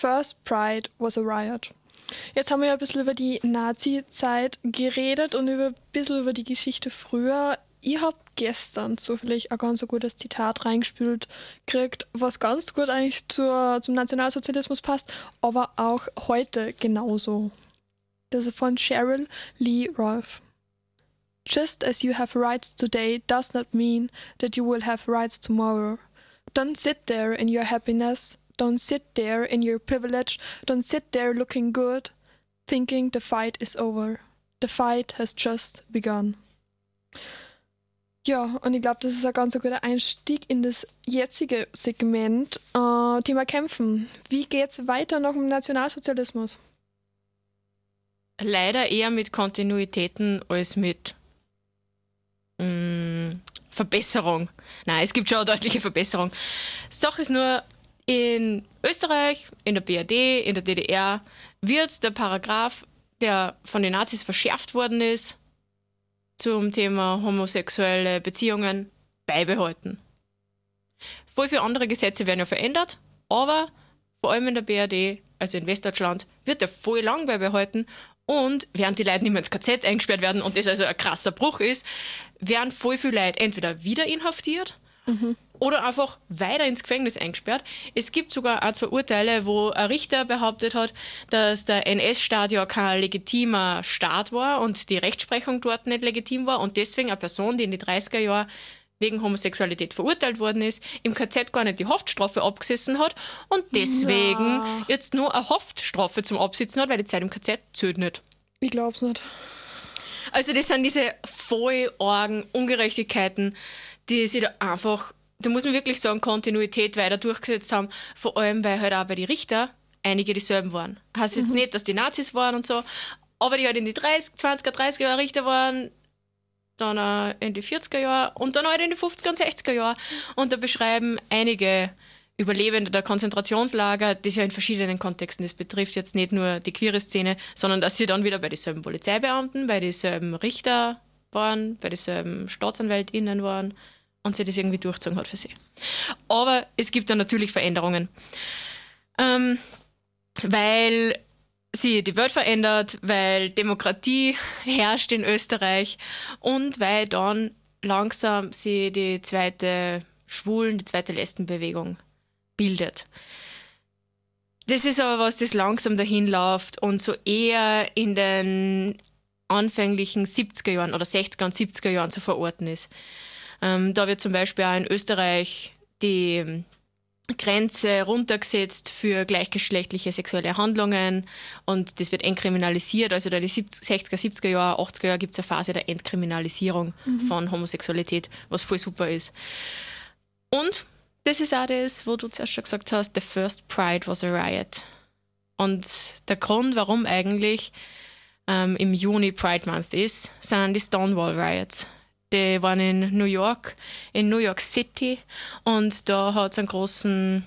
first pride was a riot. Jetzt haben wir ja ein bisschen über die Nazi-Zeit geredet und ein bisschen über die Geschichte früher. Ich habe gestern zufällig ein ganz so gutes Zitat reingespült gekriegt, was ganz gut eigentlich zum Nationalsozialismus passt, aber auch heute genauso. Das ist von Cheryl Lee Rolfe. Just as you have rights today does not mean that you will have rights tomorrow. Don't sit there in your happiness. Don't sit there in your privilege. Don't sit there looking good, thinking the fight is over. The fight has just begun. Ja, und ich glaube, das ist ein ganz guter Einstieg in das jetzige Segment. Thema Kämpfen. Wie geht's weiter nach dem Nationalsozialismus? Leider eher mit Kontinuitäten als mit Verbesserung. Nein, es gibt schon eine deutliche Verbesserung. Sache ist nur, in Österreich, in der BRD, in der DDR wird der Paragraph, der von den Nazis verschärft worden ist, zum Thema homosexuelle Beziehungen beibehalten. Voll viele andere Gesetze werden ja verändert, aber vor allem in der BRD, also in Westdeutschland, wird der voll lang beibehalten. Und während die Leute nicht mehr ins KZ eingesperrt werden und das also ein krasser Bruch ist, werden voll viele Leute entweder wieder inhaftiert oder einfach weiter ins Gefängnis eingesperrt. Es gibt sogar auch 2 Urteile, wo ein Richter behauptet hat, dass der NS-Staat ja kein legitimer Staat war und die Rechtsprechung dort nicht legitim war und deswegen eine Person, die in die 30er Jahre wegen Homosexualität verurteilt worden ist, im KZ gar nicht die Haftstrafe abgesessen hat und deswegen jetzt nur eine Haftstrafe zum Absitzen hat, weil die Zeit im KZ zählt nicht. Ich glaub's nicht. Also das sind diese voll argen Ungerechtigkeiten, die sich da einfach, da muss man wirklich sagen, Kontinuität weiter durchgesetzt haben, vor allem, weil halt auch bei den Richtern einige dieselben waren. Heißt jetzt nicht, dass die Nazis waren und so, aber die halt in die 20er, 30er Jahre Richter waren, dann in die 40er Jahre und dann halt in die 50er und 60er Jahre. Und da beschreiben einige Überlebende der Konzentrationslager, das ja in verschiedenen Kontexten, das betrifft jetzt nicht nur die queere Szene, sondern dass sie dann wieder bei dieselben Polizeibeamten, bei dieselben Richter waren, bei dieselben StaatsanwältInnen waren und sie das irgendwie durchgezogen hat für sie. Aber es gibt dann natürlich Veränderungen. Weil sie die Welt verändert, weil Demokratie herrscht in Österreich und weil dann langsam sie die zweite Lesbenbewegung bildet. Das ist aber was, das langsam dahin läuft und so eher in den anfänglichen 70er Jahren oder 60er und 70er Jahren zu verorten ist. Da wird zum Beispiel auch in Österreich die Grenze runtergesetzt für gleichgeschlechtliche sexuelle Handlungen und das wird entkriminalisiert. Also da in den 60er, 70er Jahren, 80er Jahren gibt es eine Phase der Entkriminalisierung von Homosexualität, was voll super ist. Und das ist auch das, wo du zuerst schon gesagt hast, the first pride was a riot. Und der Grund, warum eigentlich im Juni Pride Month ist, sind die Stonewall Riots. Die waren in New York City und da hat es einen großen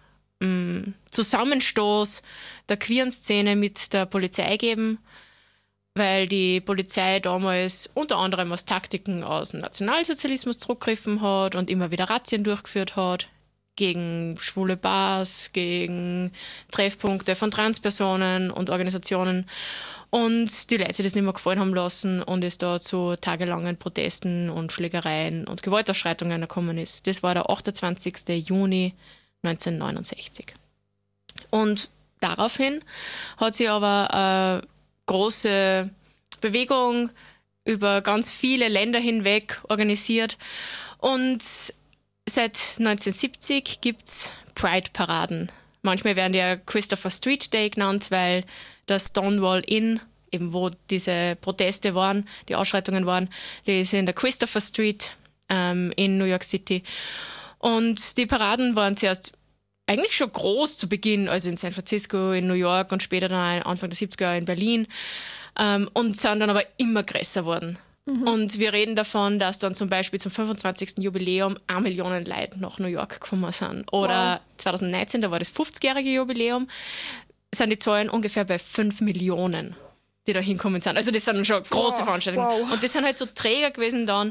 Zusammenstoß der queeren Szene mit der Polizei gegeben, weil die Polizei damals unter anderem aus Taktiken aus dem Nationalsozialismus zurückgegriffen hat und immer wieder Razzien durchgeführt hat gegen schwule Bars, gegen Treffpunkte von Transpersonen und Organisationen. Und die Leute sich das nicht mehr gefallen haben lassen und es da zu tagelangen Protesten und Schlägereien und Gewaltausschreitungen gekommen ist. Das war der 28. Juni 1969. Und daraufhin hat sich aber eine große Bewegung über ganz viele Länder hinweg organisiert und seit 1970 gibt es Pride-Paraden. Manchmal werden die ja Christopher Street Day genannt, weil der Stonewall Inn, eben wo diese Proteste waren, die Ausschreitungen waren, die ist in der Christopher Street in New York City. Und die Paraden waren zuerst eigentlich schon groß zu Beginn, also in San Francisco, in New York und später dann Anfang der 70er Jahre in Berlin und sind dann aber immer größer worden. Und wir reden davon, dass dann zum Beispiel zum 25. Jubiläum 1 Million Leute nach New York gekommen sind. Oder 2019, da war das 50-jährige Jubiläum, sind die Zahlen ungefähr bei 5 Millionen, die da hinkommen sind. Also das sind schon große Veranstaltungen. Wow. Und das sind halt so Träger gewesen dann,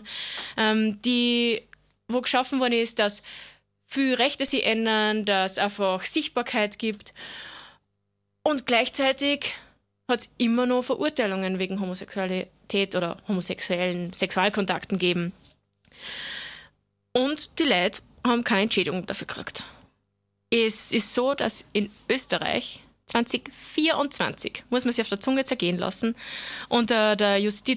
wo geschaffen worden ist, dass viele Rechte sich ändern, dass es einfach Sichtbarkeit gibt. Und gleichzeitig hat es immer noch Verurteilungen wegen Homosexualität oder homosexuellen Sexualkontakten gegeben. Und die Leute haben keine Entschädigung dafür gekriegt. Es ist so, dass in Österreich 2024, muss man sich auf der Zunge zergehen lassen, unter der